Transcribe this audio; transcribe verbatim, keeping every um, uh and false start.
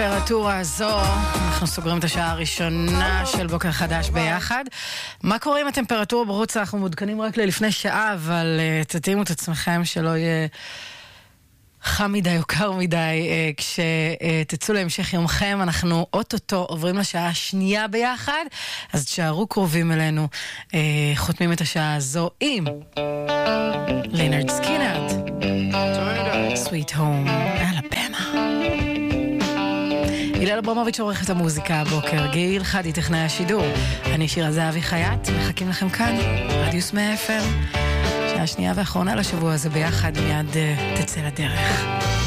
הטמפרטורה הזו, אנחנו סוגרים את השעה הראשונה של בוקר חדש ביחד. מה קורה עם הטמפרטורה בחוץ? אנחנו מעודכנים רק ללפני שעה, אבל uh, תתאימו את עצמכם שלא יהיה חם מדי או קר מדי uh, כשתצאו uh, להמשך יומכם. אנחנו אוטוטו עוברים לשעה השנייה ביחד, אז תשארו קרובים אלינו, uh, חותמים את השעה הזו עם לינארד סקינרד, Sweet Home Alabama. הילל אברמוביץ' עורך את המוזיקה הבוקר, גיל חדי טכנאי השידור, אני שירה זהבי חייט, מחכים לכם כאן רדיוס מאה אף אם. שעה שנייה ואחרונה לשבוע הזה ביחד, מיד uh, תצא לדרך.